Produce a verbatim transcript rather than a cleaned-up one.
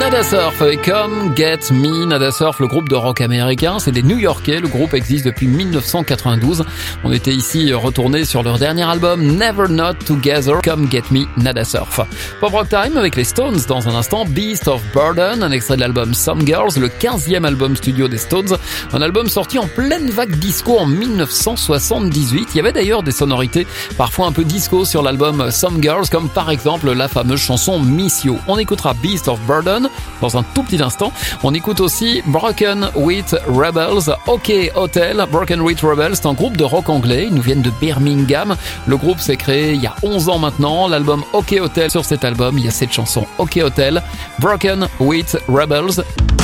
Nada Surf et Come Get Me. Nada Surf, le groupe de rock américain, c'est des New-Yorkais. Le groupe existe depuis dix-neuf cent quatre-vingt-douze. On était ici retourné sur leur dernier album Never Not Together. Come Get Me, Nada Surf. Pop Rock Time avec les Stones dans un instant. Beast of Burden, un extrait de l'album Some Girls, le quinzième album studio des Stones. Un album sorti en pleine vague disco en dix-neuf cent soixante-dix-huit. Il y avait d'ailleurs des sonorités parfois un peu disco sur l'album Some Girls, comme par exemple la fameuse chanson Miss You. On écoutera Beast of Burden dans un tout petit instant. On écoute aussi Broken Wheat Rebels. OK Hotel. Broken Wheat Rebels, c'est un groupe de rock anglais. Ils nous viennent de Birmingham. Le groupe s'est créé il y a onze ans maintenant. L'album OK Hotel, sur cet album, il y a cette chanson OK Hotel. Broken Wheat Rebels.